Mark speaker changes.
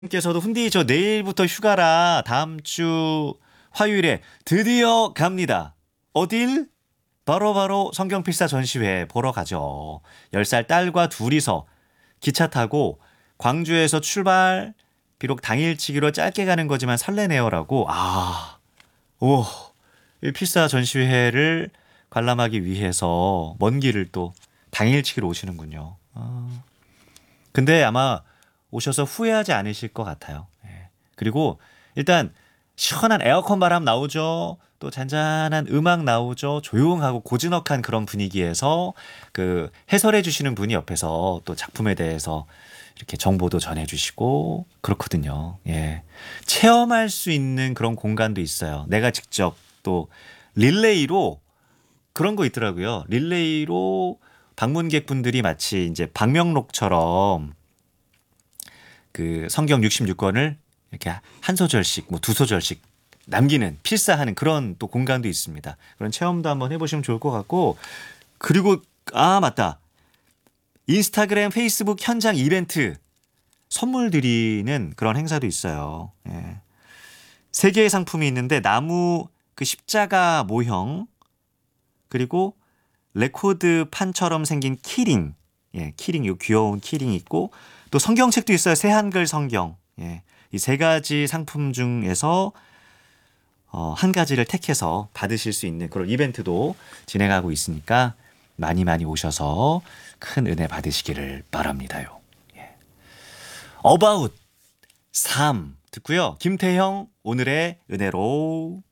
Speaker 1: 께서도 훈디 저 내일부터 휴가라 다음 주 화요일에 드디어 갑니다. 어딜? 바로 성경필사 전시회 보러 가죠. 10살 딸과 둘이서 기차 타고 광주에서 출발. 비록 당일치기로 짧게 가는 거지만 설레네요라고. 오, 이 필사 전시회를 관람하기 위해서 먼 길을 또 당일치기로 오시는군요. 근데 아마 오셔서 후회하지 않으실 것 같아요. 예. 그리고 일단 시원한 에어컨 바람 나오죠. 또 잔잔한 음악 나오죠. 조용하고 고즈넉한 그런 분위기에서 그 해설해 주시는 분이 옆에서 또 작품에 대해서 이렇게 정보도 전해 주시고 그렇거든요. 예. 체험할 수 있는 그런 공간도 있어요. 내가 직접 또 릴레이로 그런 거 있더라고요. 릴레이로 방문객분들이 마치 이제 방명록처럼 그 성경 66권을 이렇게 한 소절씩 뭐 두 소절씩 남기는 필사하는 그런 또 공간도 있습니다. 그런 체험도 한번 해보시면 좋을 것 같고, 그리고 맞다, 인스타그램 페이스북 현장 이벤트 선물 드리는 그런 행사도 있어요. 예. 세 개의 상품이 있는데 나무 그 십자가 모형, 그리고 레코드 판처럼 생긴 키링, 예, 키링, 요 귀여운 키링 있고, 또 성경책도 있어요. 새 한글 성경. 예, 이 세 가지 상품 중에서 한 가지를 택해서 받으실 수 있는 그런 이벤트도 진행하고 있으니까 많이 오셔서 큰 은혜 받으시기를 바랍니다요. 예. About 삶 듣고요. 김태형 오늘의 은혜로.